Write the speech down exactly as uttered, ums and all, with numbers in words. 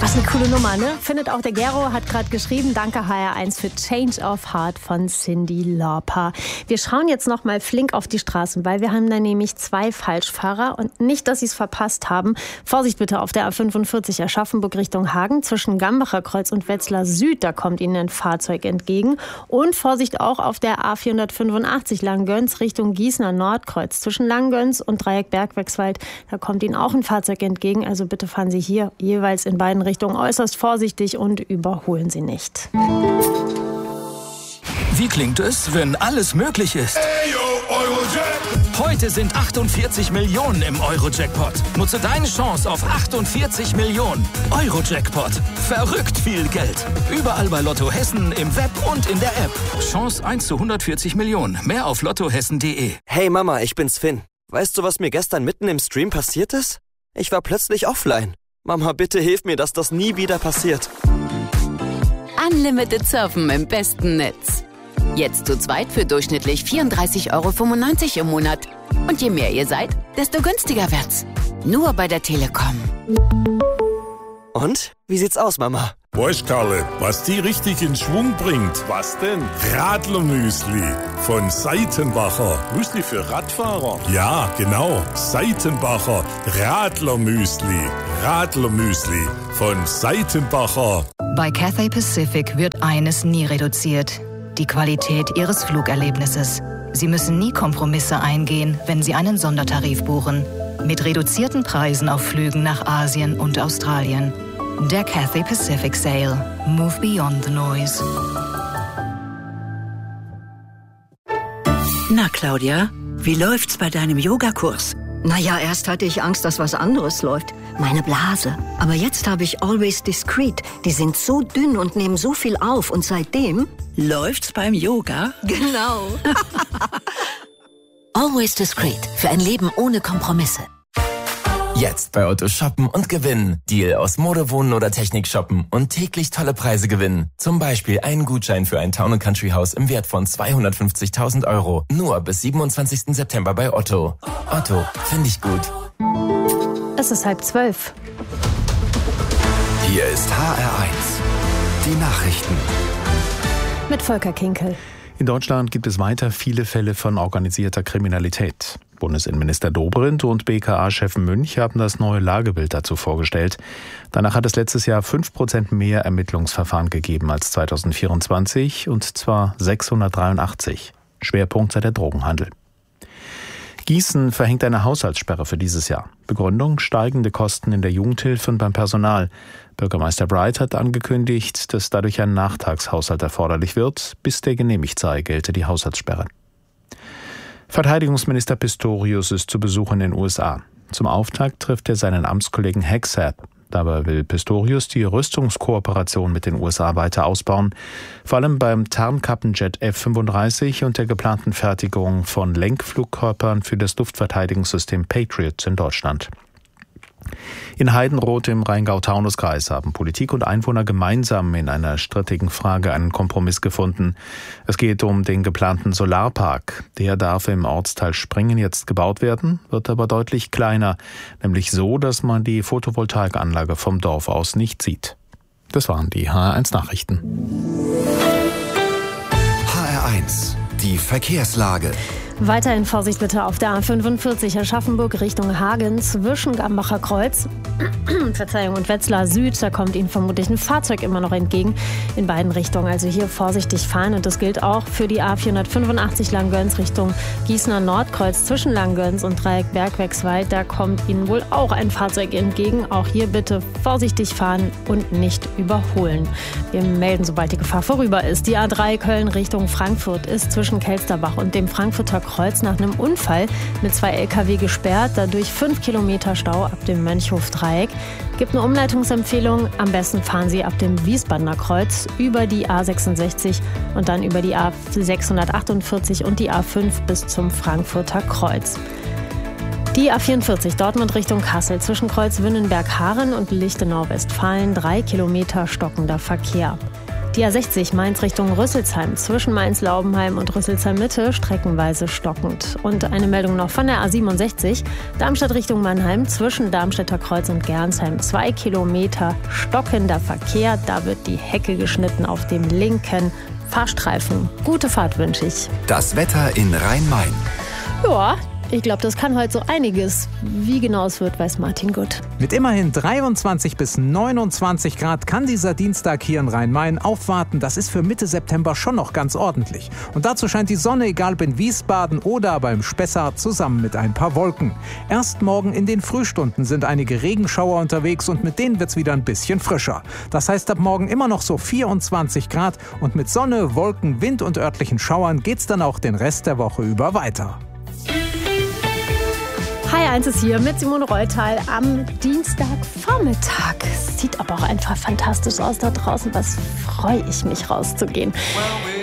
Was eine coole Nummer, ne? Findet auch der Gero, hat gerade geschrieben. Danke H R eins für Change of Heart von Cyndi Lauper. Wir schauen jetzt noch mal flink auf die Straßen, weil wir haben da nämlich zwei Falschfahrer. Und nicht, dass sie es verpasst haben. Vorsicht bitte auf der A fünfundvierzig Aschaffenburg Richtung Hagen. Zwischen Gambacher Kreuz und Wetzlar Süd, da kommt Ihnen ein Fahrzeug entgegen. Und Vorsicht auch auf der A vierhundertfünfundachtzig Langgöns Richtung Gießener Nordkreuz. Zwischen Langgöns und Dreieck Bergwerkswald, da kommt Ihnen auch ein Fahrzeug entgegen. Also bitte fahren Sie hier jeweils in beiden Richtung äußerst vorsichtig und überholen Sie nicht. Wie klingt es, wenn alles möglich ist? Heute sind achtundvierzig Millionen im Euro-Jackpot. Nutze deine Chance auf achtundvierzig Millionen. Euro-Jackpot. Verrückt viel Geld. Überall bei Lotto Hessen, im Web und in der App. Chance eins zu hundertvierzig Millionen. Mehr auf lottohessen punkt de. Hey Mama, ich bin's Finn. Weißt du, was mir gestern mitten im Stream passiert ist? Ich war plötzlich offline. Mama, bitte hilf mir, dass das nie wieder passiert. Unlimited Surfen im besten Netz. Jetzt zu zweit für durchschnittlich vierunddreißig Euro fünfundneunzig im Monat. Und je mehr ihr seid, desto günstiger wird's. Nur bei der Telekom. Und? Wie sieht's aus, Mama? Weißt, Karle, was die richtig in Schwung bringt? Was denn? Radlermüsli von Seitenbacher. Müsli für Radfahrer? Ja, genau. Seitenbacher Radlermüsli. Radlermüsli von Seitenbacher. Bei Cathay Pacific wird eines nie reduziert: die Qualität Ihres Flugerlebnisses. Sie müssen nie Kompromisse eingehen, wenn Sie einen Sondertarif buchen. Mit reduzierten Preisen auf Flügen nach Asien und Australien. Der Cathay Pacific Sale. Move beyond the noise. Na, Claudia, wie läuft's bei deinem Yogakurs? Naja, erst hatte ich Angst, dass was anderes läuft. Meine Blase. Aber jetzt habe ich Always Discreet. Die sind so dünn und nehmen so viel auf. Und seitdem... Läuft's beim Yoga? Genau. Always Discreet. Für ein Leben ohne Kompromisse. Jetzt bei Otto shoppen und gewinnen. Deal aus Mode, Wohnen oder Technik shoppen und täglich tolle Preise gewinnen. Zum Beispiel einen Gutschein für ein Town and Country Haus im Wert von zweihundertfünfzigtausend Euro. Nur bis siebenundzwanzigsten September bei Otto. Otto, finde ich gut. Es ist halb zwölf. Hier ist H R eins. Die Nachrichten. Mit Volker Kinkel. In Deutschland gibt es weiter viele Fälle von organisierter Kriminalität. Bundesinnenminister Dobrindt und B K A-Chef Münch haben das neue Lagebild dazu vorgestellt. Danach hat es letztes Jahr fünf Prozent mehr Ermittlungsverfahren gegeben als zweitausendvierundzwanzig, und zwar sechshundertdreiundachtzig. Schwerpunkt sei der Drogenhandel. Gießen verhängt eine Haushaltssperre für dieses Jahr. Begründung: steigende Kosten in der Jugendhilfe und beim Personal. Bürgermeister Bright hat angekündigt, dass dadurch ein Nachtragshaushalt erforderlich wird. Bis der genehmigt sei, gelte die Haushaltssperre. Verteidigungsminister Pistorius ist zu Besuch in den U S A. Zum Auftakt trifft er seinen Amtskollegen Hegseth. Dabei will Pistorius die Rüstungskooperation mit den U S A weiter ausbauen, vor allem beim Tarnkappenjet F fünfunddreißig und der geplanten Fertigung von Lenkflugkörpern für das Luftverteidigungssystem Patriot in Deutschland. In Heidenroth im Rheingau-Taunus-Kreis haben Politik und Einwohner gemeinsam in einer strittigen Frage einen Kompromiss gefunden. Es geht um den geplanten Solarpark. Der darf im Ortsteil Springen jetzt gebaut werden, wird aber deutlich kleiner, nämlich so, dass man die Photovoltaikanlage vom Dorf aus nicht sieht. Das waren die H R eins Nachrichten. H R eins, die Verkehrslage. Weiterhin Vorsicht bitte auf der A fünfundvierzig Aschaffenburg Richtung Hagen zwischen Gambacher Kreuz Verzeihung, und Wetzlar Süd. Da kommt Ihnen vermutlich ein Fahrzeug immer noch entgegen in beiden Richtungen. Also hier vorsichtig fahren, und das gilt auch für die A vierhundertfünfundachtzig Langgöns Richtung Gießener Nordkreuz zwischen Langgöns und Dreieck Bergwerkswald. Da kommt Ihnen wohl auch ein Fahrzeug entgegen. Auch hier bitte vorsichtig fahren und nicht überholen. Wir melden, sobald die Gefahr vorüber ist. Die A drei Köln Richtung Frankfurt ist zwischen Kelsterbach und dem Frankfurter Kreuz nach einem Unfall mit zwei L K W gesperrt. Dadurch fünf Kilometer Stau ab dem Mönchhof-Dreieck. Gibt eine Umleitungsempfehlung. Am besten fahren Sie ab dem Wiesbadener Kreuz über die A sechsundsechzig und dann über die A sechshundertachtundvierzig und die A fünf bis zum Frankfurter Kreuz. Die A vierundvierzig Dortmund Richtung Kassel zwischen Kreuz Wünnenberg-Haaren und Lichtenau-Westfalen. Drei Kilometer stockender Verkehr. Die A sechzig Mainz Richtung Rüsselsheim zwischen Mainz-Laubenheim und Rüsselsheim-Mitte streckenweise stockend. Und eine Meldung noch von der A siebenundsechzig, Darmstadt Richtung Mannheim zwischen Darmstädter Kreuz und Gernsheim. Zwei Kilometer stockender Verkehr, da wird die Hecke geschnitten auf dem linken Fahrstreifen. Gute Fahrt wünsche ich. Das Wetter in Rhein-Main. Ja, ich glaube, das kann heute so einiges. Wie genau es wird, weiß Martin gut. Mit immerhin dreiundzwanzig bis neunundzwanzig Grad kann dieser Dienstag hier in Rhein-Main aufwarten. Das ist für Mitte September schon noch ganz ordentlich. Und dazu scheint die Sonne, egal ob in Wiesbaden oder aber im Spessart, zusammen mit ein paar Wolken. Erst morgen in den Frühstunden sind einige Regenschauer unterwegs und mit denen wird es wieder ein bisschen frischer. Das heißt, ab morgen immer noch so vierundzwanzig Grad und mit Sonne, Wolken, Wind und örtlichen Schauern geht's dann auch den Rest der Woche über weiter. H R eins ist hier mit Simone Reutal am Dienstagvormittag. Sieht aber auch einfach fantastisch aus da draußen. Was freue ich mich rauszugehen.